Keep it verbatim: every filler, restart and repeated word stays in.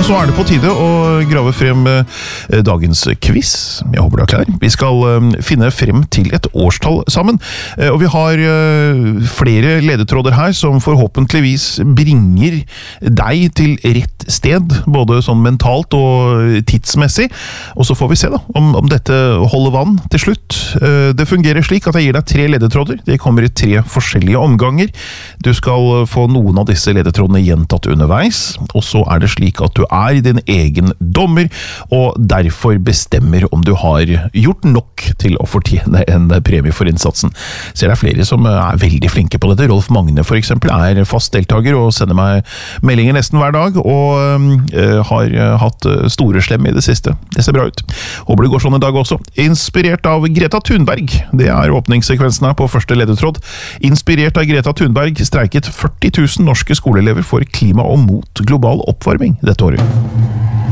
så er det på tide å grave frem dagens quiz. Jeg håper du er klar. Vi skal finne frem til et årstall sammen, og vi har flere ledetråder her som forhåpentligvis bringer deg til rett sted, både sånn mentalt og tidsmessig, og så får vi se da, om, om dette holder vann til slutt. Det fungerer slik at jeg gir deg tre ledetråder. De kommer i tre forskjellige omganger. Du skal få noen av disse ledetrådene gjentatt underveis, og så er det slik at du er din egen dommer, og derfor bestemmer om du har gjort nok til å fortjene en premie for innsatsen. Ser det er flere som er veldig flinke på dette. Rolf Magne for eksempel er fast deltager og sender meg meldinger nesten hver dag, og uh, har hatt store slem i det siste. Det ser bra ut. Håper det går sånn en dag også. Inspirert av Greta Thunberg. Det er åpningssekvensen her på første ledetråd. Inspirert av Greta Thunberg streiket førti tusen norske skoleelever for klima og mot global oppvarming dette året.